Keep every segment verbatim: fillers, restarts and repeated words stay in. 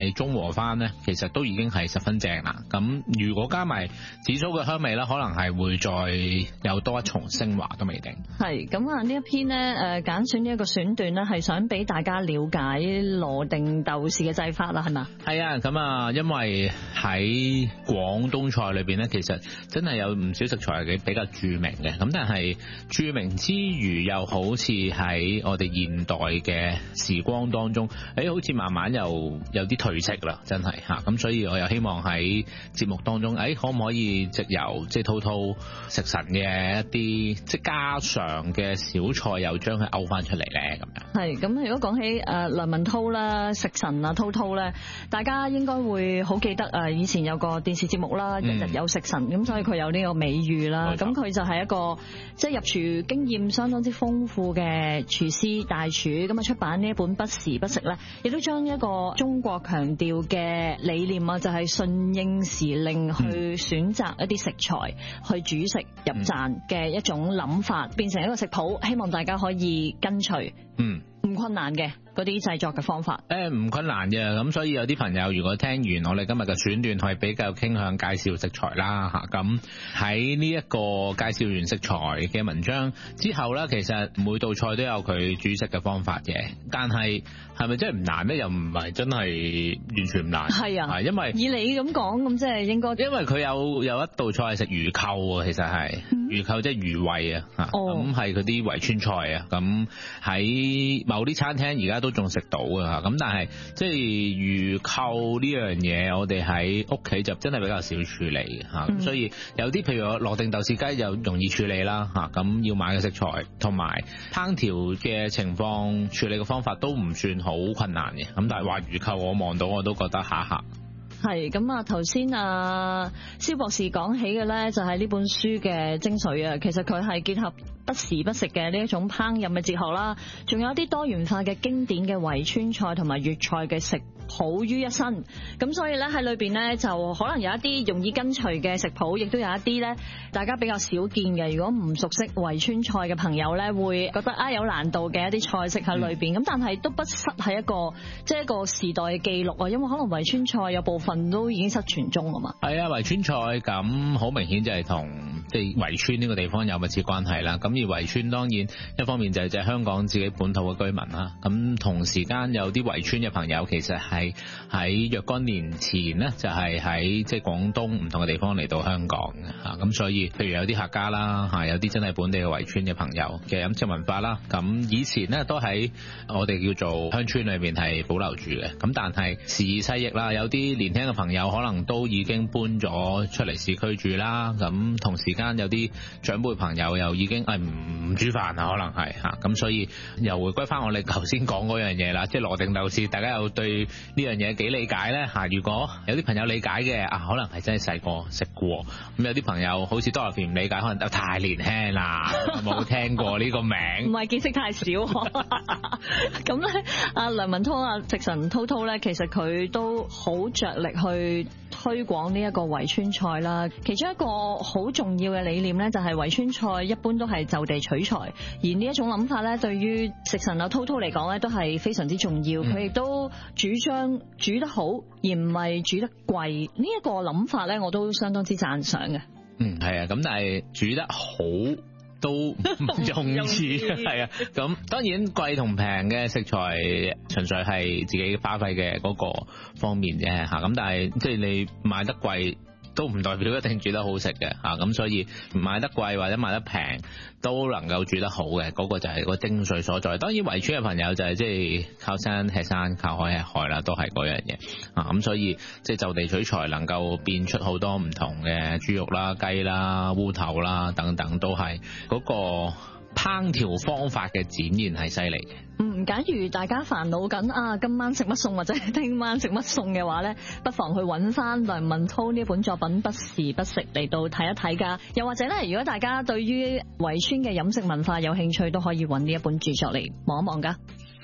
係中和翻咧，其實都已經係十分正啦。咁如果加埋紫蘇嘅香味咧，可能係會再有多一重升華都未定。 係咁啊！呢一篇咧誒揀選呢一個選段咧，係想俾大家了解羅定豆豉嘅製法啦，係嘛？ 係啊，咁啊，因為喺廣東菜裏邊咧，其實真係有唔少食材係比較著名嘅。咁但係著名之餘，又好似喺我哋現代嘅時光當中，誒好似慢慢又有啲褪色啦，真係嚇。咁所以我又希望喺節目當中，誒可唔可以藉由即係滔滔食神嘅一啲即係家常嘅小菜，又將佢勾翻出嚟咧？咁樣係咁，如果講起誒梁文韜啦、食神啊、滔滔咧，大家應該會好記得誒以前有個電視節目啦，日日有食神，咁、嗯、所以佢有呢個美譽啦。咁佢就係一個即係入廚經驗相當之豐富嘅廚師大廚，咁啊出版呢一本不時不食咧，亦都將一個中國強調嘅理念啊，就係順應時令去選擇一啲食材去煮食入饌嘅一種諗法，變成一個食譜，希望大家可以跟隨。嗯，唔困難嘅嗰啲製作嘅方法。 誒唔困難嘅，咁所以有啲朋友如果聽完我哋今日嘅選段，係比較傾向介紹食材啦嚇。咁喺呢一個介紹完食材嘅文章之後咧，其實每道菜都有佢煮食嘅方法嘅。但係係咪真係唔難咧？又唔係真係完全唔難。係啊，因為以你咁講，咁即係應該。因為佢有有一道菜係食魚扣啊，其實係、嗯、魚扣即係魚胃啊嚇。咁係嗰啲圍村菜啊。咁喺某啲餐廳而家都仲食到啊，咁但係即係魚扣呢樣嘢，我哋喺屋企就真係比較少處理嘅嚇，咁、嗯、所以有啲譬如羅定豆豉雞就容易處理啦嚇，咁要買嘅食材同埋烹調嘅情況處理嘅方法都唔算好困難嘅，咁但係話魚扣我望到我都覺得嚇嚇。 係咁啊！頭先啊，蕭博士講起嘅咧，就係呢本書嘅精髓啊。其實佢係結合不時不食嘅呢一種烹飪嘅哲學啦，仲有一啲多元化嘅經典嘅圍村菜同埋粵菜嘅食譜於一身。咁所以咧喺裏邊咧，就可能有一啲容易跟隨嘅食譜，亦都有一啲咧大家比較少見嘅。如果唔熟悉圍村菜嘅朋友咧，會覺得啊有難度嘅一啲菜式喺裏邊。咁、嗯、但係都不失係一個即係、就是、一個時代嘅記錄啊。因為可能圍村菜有部分都已經失傳中啊嘛。係啊， 圍村菜咁好明顯就係同即係圍村呢個地方有密切關係啦。咁而圍村當然一方面就係就係香港自己本土嘅居民啦。咁同時間有啲圍村嘅朋友其實係喺若干年前呢，就係喺即係廣東唔同嘅地方嚟到香港嘅嚇。咁所以譬如有啲客家啦嚇，有啲真係本地嘅圍村嘅朋友嘅飲食文化啦。咁以前呢，都喺我哋叫做鄉村裏面係保留住嘅。咁但係時移世易啦，有啲年輕嘅朋友可能都已經搬咗出嚟市區住啦。咁同時間有啲長輩朋友又已經係唔煮飯啊，可能係嚇。咁所以又回歸翻我哋頭先講嗰樣嘢啦，即係羅定豆豉，大家又對呢樣嘢幾理解咧嚇？如果有啲朋友理解嘅啊，可能係真係細個食過。咁有啲朋友好似多樂田唔理解，可能太年輕啦，冇聽過呢個名。 唔係見識太少。咁咧，阿梁文韜啊，食神滔滔咧，其實佢都好着力去推廣呢一個圍村菜啦。其中一個好重要嘅理念咧，就係圍村菜一般都係就地取材，而呢一種諗法咧，對於食神啊滔滔嚟講咧，都係非常之重要。佢、嗯、亦都主張煮得好，而唔係煮得貴。呢、這、一個諗法咧，我都相當之讚賞嘅。 嗯，係啊，咁但係煮得好都唔容易，係啊。咁當然貴同平嘅食材，純粹係自己花費嘅嗰個方面啫嚇。咁但係即係你買得貴，都唔代表一定煮得好食嘅嚇。咁所以買得貴或者買得平都能夠煮得好嘅，嗰個就係個精髓所在。當然圍村嘅朋友就係即係靠山吃山，靠海吃海啦，都係嗰樣嘢啊。咁所以即係就地取材，能夠變出好多唔同嘅豬肉啦、雞啦、烏頭啦等等，都係嗰個烹調方法嘅展現係犀利嘅。 嗯，假如大家煩惱緊啊，今晚食乜餸或者聽晚食乜餸嘅話咧，不妨去揾翻梁文韜呢本作品《不時不食》嚟到睇一睇㗎。又或者咧，如果大家對於圍村嘅飲食文化有興趣，都可以揾呢一本著作嚟望一望㗎。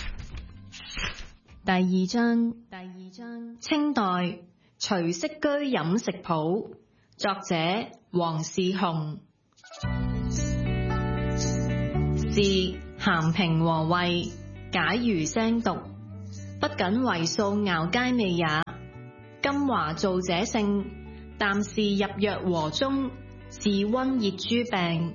第二章，第二章，清代徐適居飲食譜，作者黃士雄。是鹹平和胃，解魚腥毒，不僅為素熬佳味也， 金華造者勝，但是入藥和中，治溫熱諸病。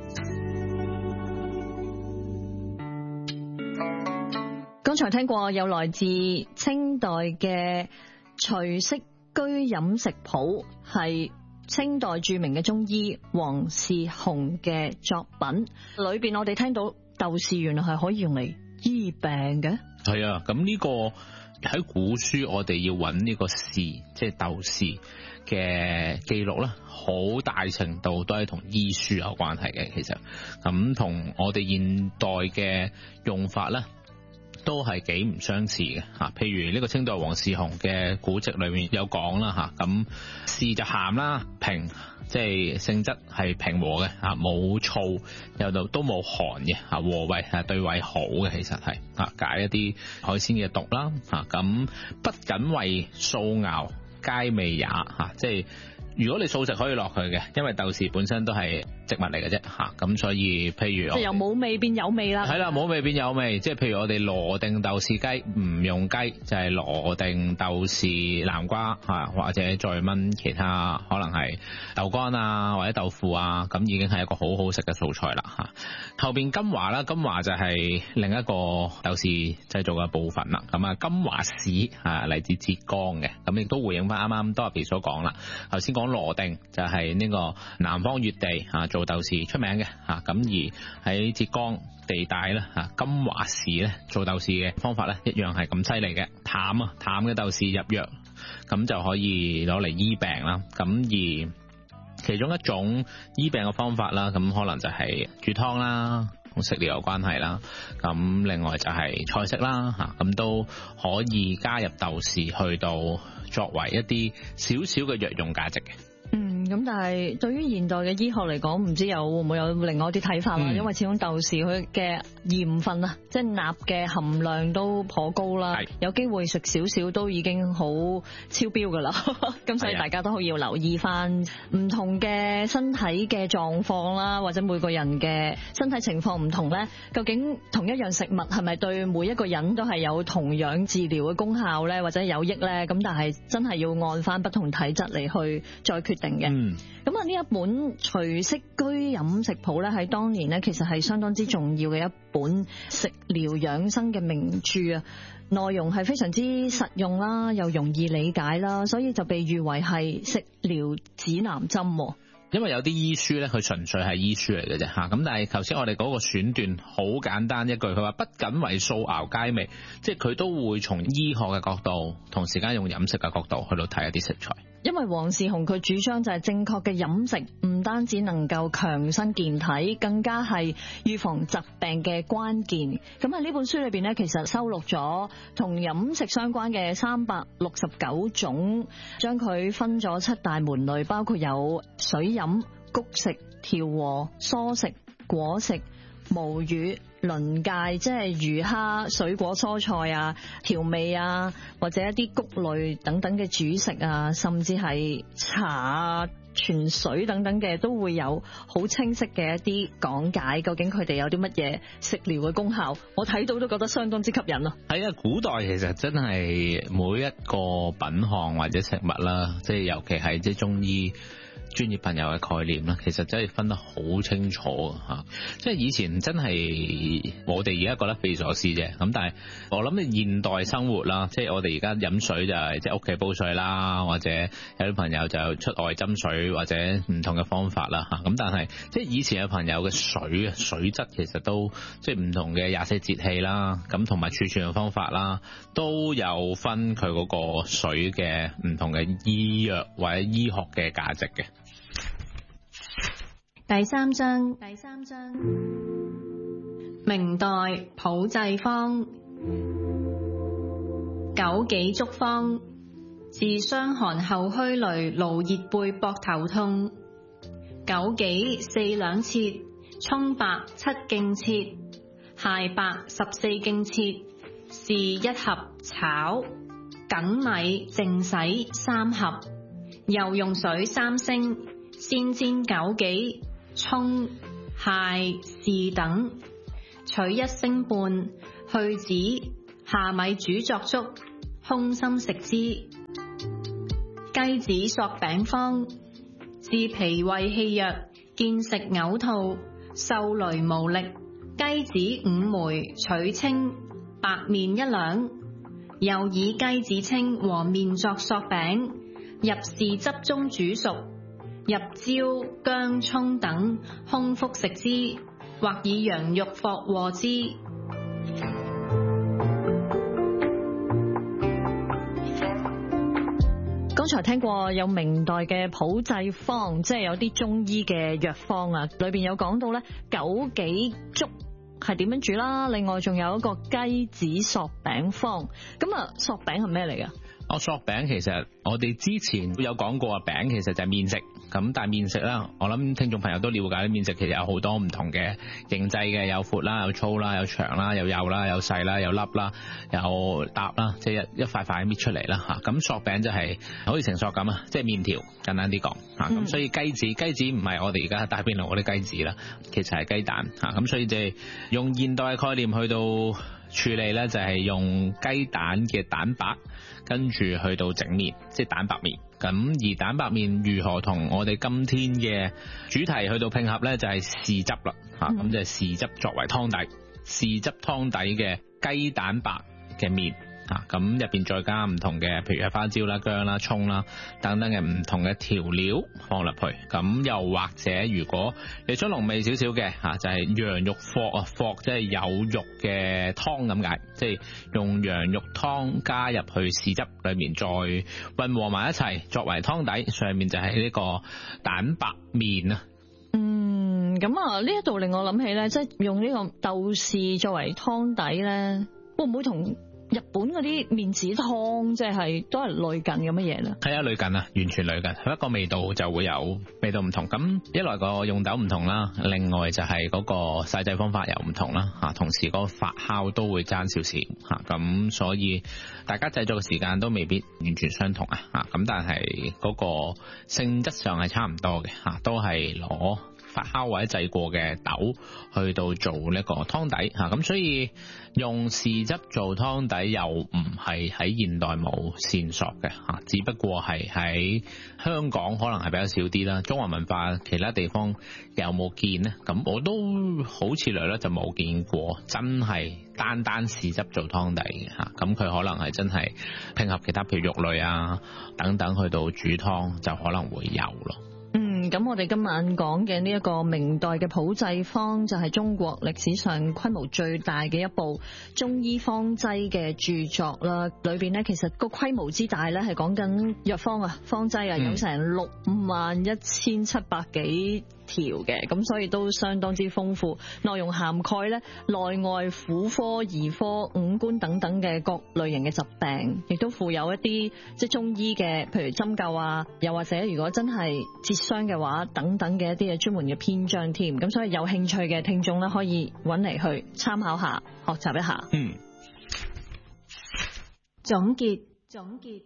剛才聽過有來自清代嘅《隨色居飲食譜》，係清代著名嘅中醫黃士雄嘅作品。裏邊我哋聽到豆豉原來係可以用嚟醫病嘅。係啊，咁呢個喺古書我哋要揾呢個豉，即係豆豉嘅記錄咧，好大程度都係同醫書有關係嘅。其實咁同我哋現代嘅用法咧，都係幾唔相似嘅嚇。譬如呢個清代黃士雄嘅古籍裏面有講啦嚇，咁豉就鹹啦，平即係性質係平和嘅嚇，冇燥，有度都冇寒嘅嚇，和胃係對胃好嘅，其實係嚇，解一啲海鮮嘅毒啦嚇。咁不僅為素熬佳味也嚇，即係如果你素食可以落去嘅，因為豆豉本身都係植物嚟嘅啫嚇，咁所以譬如即係由冇味變有味啦。 係啦，冇味變有味，即係譬如我哋羅定豆豉雞唔用雞，就係、是、羅定豆豉南瓜嚇，或者再燜其他可能係豆乾啊或者豆腐啊，咁已經係一個好好食嘅素菜啦嚇。後邊金華啦，金華就係另一個豆豉製造嘅部分啦。咁啊，金華豉啊嚟自浙江嘅，咁亦都回應翻啱啱多入邊所講啦。頭先講羅定就係呢個南方粵地啊做豆豉出名嘅嚇，咁而喺浙江地帶咧嚇，金華豉咧做豆豉嘅方法咧一樣係咁犀利嘅，淡啊淡嘅豆豉入藥，咁就可以攞嚟醫病啦。咁而其中一種醫病嘅方法啦，咁可能就係煮湯啦，同食療有關係啦。咁另外就係菜式啦嚇，咁都可以加入豆豉去到作為一啲少少嘅藥用價值嘅。 嗯，咁但係對於現代嘅醫學嚟講，唔知有會唔會有另外一啲睇法啦？嗯、因為始終豆豉佢嘅鹽分啊，即係鈉嘅含量都頗高啦，有機會食少少都已經好超標噶啦。咁所以大家都可以要留意翻唔同嘅身體嘅狀況啦，或者每個人嘅身體情況唔同咧，究竟同一樣食物係咪對每一個人都係有同樣治療嘅功效咧，或者有益咧？咁但係真係要按翻不同體質嚟去再決定嘅。嗯，咁啊呢一本《隨色居飲食譜》咧，喺當年咧其實係相當之重要嘅一本食療養生嘅名著啊，內容係非常之實用啦，又容易理解啦，所以就被譽為係食療指南針。 因為有啲醫書咧，佢純粹係醫書嚟嘅啫嚇，咁但係頭先我哋嗰個選段好簡單一句，佢話不僅為素熬佳味，即係佢都會從醫學嘅角度，同時間用飲食嘅角度去到睇一啲食材。 因為黃士雄佢主張就係正確嘅飲食，唔單止能夠強身健體，更加係預防疾病嘅關鍵。咁喺呢本書裏邊呢，其實收錄咗同飲食相關嘅三百六十九種，將佢分咗七大門類，包括有水飲、穀食、調和、蔬食、果食、無乳、輪介，即係魚蝦、水果、蔬菜啊、調味啊，或者一啲穀類等等嘅主食啊，甚至係茶啊、泉水等等嘅，都會有好清晰嘅一啲講解，究竟佢哋有啲乜嘢食療嘅功效，我睇到都覺得相當之吸引咯。 係啊，古代其實真係每一個品項或者食物啦，即係尤其係即係中醫專業朋友嘅概念啦，其實真係分得好清楚嚇，即係以前真係我哋而家覺得匪夷所思啫。咁但係我諗你現代生活啦，即係我哋而家飲水就係即係屋企煲水啦，或者有啲朋友就出外斟水，或者唔同嘅方法啦嚇。咁但係即係以前嘅朋友嘅水啊，水質其實都即係唔同嘅廿四節氣啦，咁同埋儲存嘅方法啦，都有分佢嗰個水嘅唔同嘅醫藥或者醫學嘅價值嘅。 第三章，第三章，明代普濟方，枸杞竹方，治傷寒後虛累、勞熱背、膊頭痛。枸杞四兩切，蔥白七徑切，蟹白十四徑切，是一盒炒。粳米淨洗三盒，又用水三升，先煎枸杞、蔥、蟹、豉等，取一升半，去籽，下米煮作粥，空心食之。 雞子索餅方，治脾胃氣弱、見食嘔吐、受雷無力。雞子五枚取清，白麵一兩。又以雞子清和麵作索餅，入豉汁中煮熟，入椒、薑、蔥等，空腹食之，或以羊肉霍和之。 剛才聽過有明代嘅普濟方，即係有啲中醫嘅藥方啊，裏邊有講到咧枸杞粥係點樣煮啦，另外仲有一個雞子索餅方。咁啊，索餅係咩嚟噶？ 我索餅其實我哋之前有講過啊，餅其實就係麵食，咁但係麵食啦，我諗聽眾朋友都了解，麵食其實有好多唔同嘅形制嘅，有闊啦，有粗啦，有長啦，有幼啦，有細啦，有粒啦，有搭啦，即係一一塊塊搣出嚟啦嚇。咁索餅就係好似成索咁啊，即係麵條，簡單啲講嚇。咁、嗯、所以雞子雞子唔係我哋而家大便爐嗰啲雞子啦，其實係雞蛋嚇。咁所以就係用現代嘅概念去到處理咧，就係用雞蛋嘅蛋白跟住去到整麵，即係蛋白麵。咁而蛋白麵如何同我哋今天嘅主題去到拼合咧，就係豉汁啦嚇。咁、嗯、就係豉汁作為湯底，豉汁湯底嘅雞蛋白嘅麵。咁入邊再加唔同嘅，譬如係花椒啦、薑啦、蔥啦等等嘅唔同嘅調料放入去。咁又或者如果你想濃味少少嘅嚇，就係、是、羊肉霍啊，霍即係有肉嘅湯咁解，即係用羊肉湯加入去豉汁裏面，再混和埋一齊作為湯底。上面就係呢個蛋白麵啊。 嗯，咁啊呢一度令我諗起咧，即係用呢個豆豉作為湯底咧，會唔會同日本嗰啲麵子湯即係都係類近咁嘅嘢咧？係啊，類近啊，完全類近，不過味道就會有味道唔同。咁一來個用豆唔同啦，另外就係嗰個曬製方法又唔同啦嚇，同時嗰個發酵都會爭少少嚇，咁所以大家製作嘅時間都未必完全相同啊嚇，咁但係嗰個性質上係差唔多嘅嚇，都係攞發酵或者製過嘅豆去到做呢個湯底嚇，咁所以用豉汁做湯底又唔係喺現代冇線索嘅嚇，只不過係喺香港可能係比較少啲啦。中華文化其他地方有冇見呢？咁我都好似嚟咧就冇見過，真係單單豉汁做湯底嘅嚇。咁佢可能係真係拼合其他譬如肉類啊等等去到煮湯就可能會有咯。咁我哋今晚講嘅呢一個明代嘅普濟方，就係中國歷史上規模最大嘅一部中醫方劑嘅著作啦。裏邊呢，其實個規模之大呢，係講緊藥方啊，方劑啊，有成六萬一千七百幾條嘅，咁所以都相當之豐富，內容涵蓋咧內外婦科、兒科、五官等等嘅各類型嘅疾病，亦都附有一啲即係中醫嘅，譬如針灸啊，又或者如果真係折傷嘅話，等等嘅一啲嘅專門嘅篇章添。咁所以有興趣嘅聽眾咧，可以揾嚟去參考下，學習一下。嗯。 總結，總結。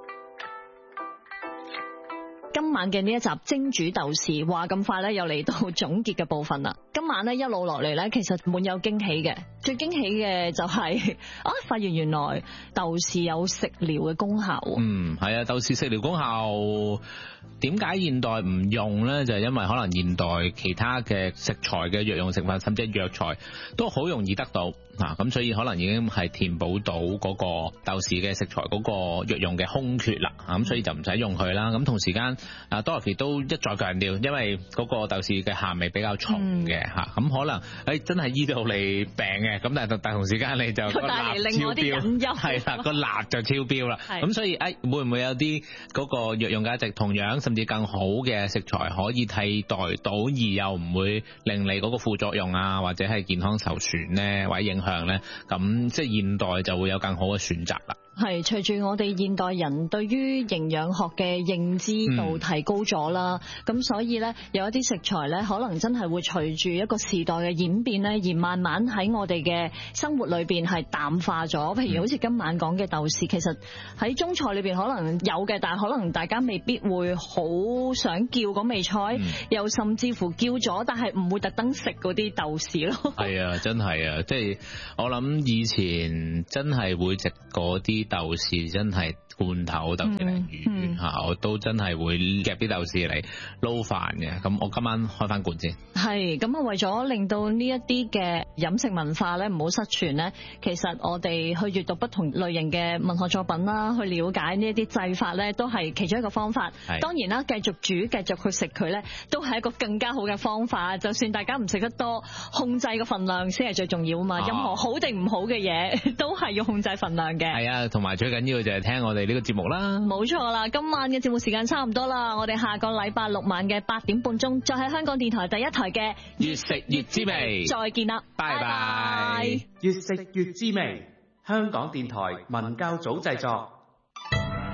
今晚嘅呢一集蒸煮豆豉，話咁快咧，又嚟到總結嘅部分啦。今晚咧一路落嚟咧，其實滿有驚喜嘅。最驚喜嘅就係、是、啊，發現原來豆豉有食療嘅功效。嗯，係啊，豆豉食療功效。點解現代唔用呢？就係因為可能現代其他嘅食材嘅藥用成分，甚至係藥材都好容易得到啊，咁所以可能已經係填補到嗰個豆豉嘅食材嗰個藥用嘅空缺啦。咁所以就唔使用佢啦。咁同時間啊 Dorothy 都一再強調，因為嗰個豆豉嘅鹹味比較重嘅嚇，咁、嗯、可能誒、哎、真係醫到你病嘅，咁但係但同時間你就個鈉超標，係啦，個鈉就超標啦。咁所以誒、哎、會唔會有啲嗰個藥用價值同樣甚至更好嘅食材可以替代到，而又唔會令你嗰個副作用啊或者係健康受損呢，或者影響呢？咁即係現代就會有更好嘅選擇啦。係隨住我哋現代人對於營養學嘅認知度提高咗啦，咁、嗯、所以咧有一啲食材咧可能真係會隨住一個時代嘅演變咧，而慢慢喺我哋嘅生活裏邊係淡化咗。譬如好似今晚講嘅豆豉，其實喺中菜裏邊可能有嘅，但係可能大家未必會好想叫嗰味菜，嗯、又甚至乎叫咗，但係唔會特登食嗰啲豆豉咯。係啊，真係啊，即係我諗以前真係會食嗰啲豆豉真係罐頭，特別係魚嚇，我都真係會夾啲豆豉嚟撈飯嘅。咁我今晚開翻罐先。係咁啊，為咗令到呢一啲嘅飲食文化咧唔好失傳咧，其實我哋去閱讀不同類型嘅文學作品啦，去了解呢一啲製法咧，都係其中一個方法。當然啦，繼續煮，繼續去食佢咧，都係一個更加好嘅方法。就算大家唔食得多，控制個份量先係最重要啊嘛。任何好定唔好嘅嘢，都係要控制份量嘅。係啊，同埋最緊要就係聽我哋呢個節目啦。冇錯啦，今晚嘅節目時間差唔多啦，我哋下個禮拜六晚嘅八點半鐘，再喺香港電台第一台嘅越食越滋味，再見啦，拜拜。 越食越滋味，香港電台文教組製作。